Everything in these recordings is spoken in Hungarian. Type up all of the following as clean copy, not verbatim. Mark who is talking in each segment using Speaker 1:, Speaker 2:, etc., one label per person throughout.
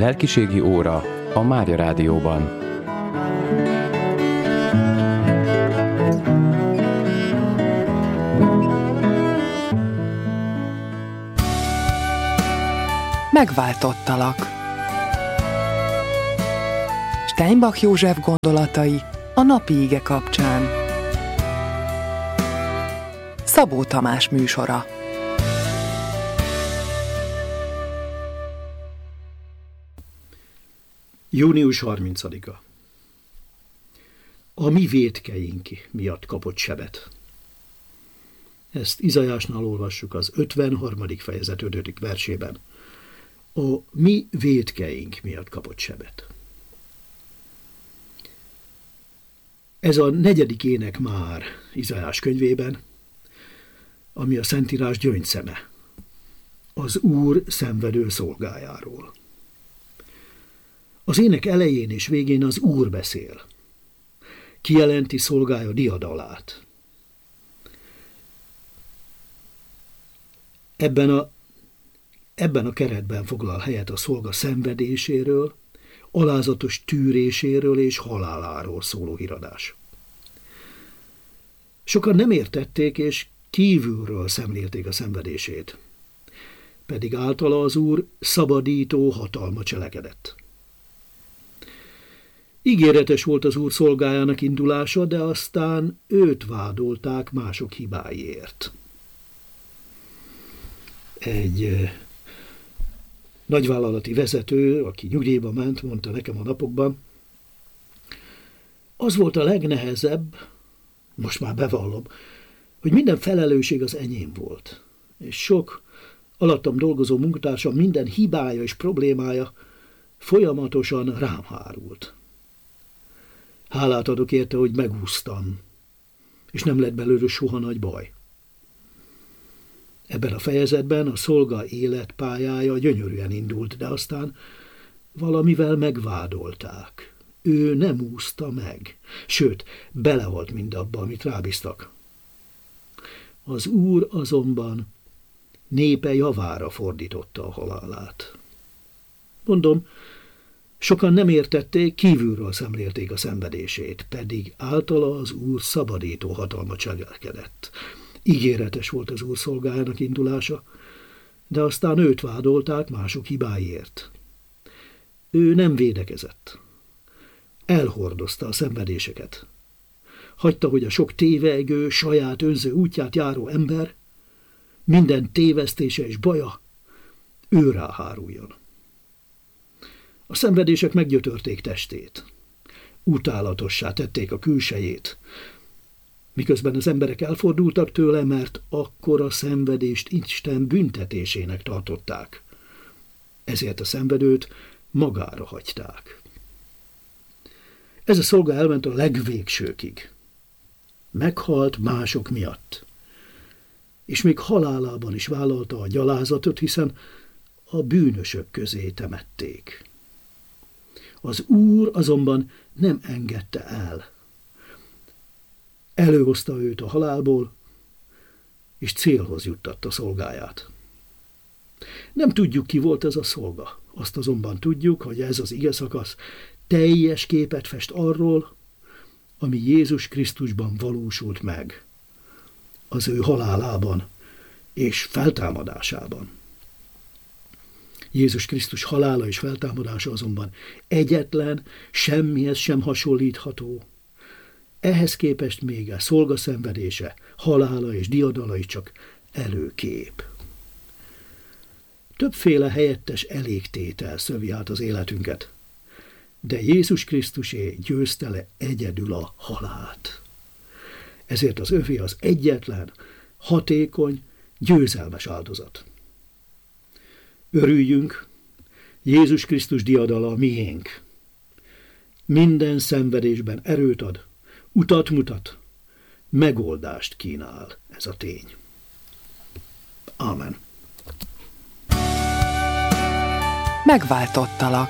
Speaker 1: Lelkiségi óra a Mária Rádióban.
Speaker 2: Megváltottalak. Steinbach József gondolatai a napi ige kapcsán. Szabó Tamás műsora.
Speaker 3: Június 30-a. A mi vétkeink miatt kapott sebet. Ezt Izaiásnál olvassuk az 53. fejezet 5. versében. A mi vétkeink miatt kapott sebet. Ez a 4. ének már Izaiás könyvében, ami a Szentírás gyöngyszeme, az Úr szenvedő szolgájáról. Az ének elején és végén az Úr beszél. Kijelenti szolgája diadalát. Ebben a keretben foglal helyet a szolga szenvedéséről, alázatos tűréséről és haláláról szóló híradás. Sokan nem értették és kívülről szemlélték a szenvedését, pedig általa az Úr szabadító hatalma cselekedett. Ígéretes volt az Úr szolgájának indulása, de aztán őt vádolták mások hibáiért. Egy nagyvállalati vezető, aki nyugdíjba ment, mondta nekem a napokban, az volt a legnehezebb, most már bevallom, hogy minden felelősség az enyém volt, és sok alattam dolgozó munkatársam minden hibája és problémája folyamatosan rám hárult. Hálát adok érte, hogy megúsztam, és nem lett belőle soha nagy baj. Ebben a fejezetben a szolga életpályája gyönyörűen indult, de aztán valamivel megvádolták. Ő nem úszta meg, sőt, belehalt mindabba, amit rábíztak. Az Úr azonban népe javára fordította a halálát. Mondom, sokan nem értették, kívülről szemlélték a szenvedését, pedig általa az Úr szabadító hatalma cselekedett. Ígéretes volt az Úr szolgájának indulása, de aztán őt vádolták mások hibáiért. Ő nem védekezett. Elhordozta a szenvedéseket. Hagyta, hogy a sok tévegő, saját önző útját járó ember minden tévesztése és baja őrá háruljon. A szenvedések meggyötörték testét, utálatossá tették a külsejét, miközben az emberek elfordultak tőle, mert akkor a szenvedést Isten büntetésének tartották. Ezért a szenvedőt magára hagyták. Ez a szolga elment a legvégsőkig. Meghalt mások miatt. És még halálában is vállalta a gyalázatot, hiszen a bűnösök közé temették. Az Úr azonban nem engedte el. Előhozta őt a halálból, és célhoz juttatta szolgáját. Nem tudjuk, ki volt ez a szolga. Azt azonban tudjuk, hogy ez az igeszakasz teljes képet fest arról, ami Jézus Krisztusban valósult meg, az ő halálában és feltámadásában. Jézus Krisztus halála és feltámadása azonban egyetlen, semmihez sem hasonlítható. Ehhez képest még a szolga szenvedése, halála és diadala is csak előkép. Többféle helyettes elégtétel szövi át az életünket, de Jézus Krisztusé győzte le egyedül a halált. Ezért az övé az egyetlen, hatékony, győzelmes áldozat. Örüljünk, Jézus Krisztus diadala a miénk. Minden szenvedésben erőt ad, utat mutat, megoldást kínál ez a tény. Ámen.
Speaker 2: Megváltottalak.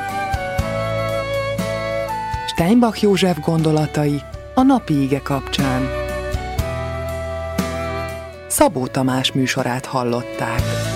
Speaker 2: Steinbach József gondolatai a napi ige kapcsán. Szabó Tamás műsorát hallották.